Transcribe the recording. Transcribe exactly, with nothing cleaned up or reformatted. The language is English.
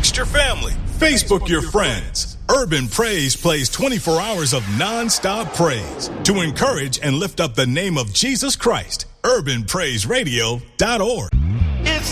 Text your family. Facebook your friends. Urban Praise plays twenty-four hours of non-stop praise to encourage and lift up the name of Jesus Christ. urban praise radio dot org. It's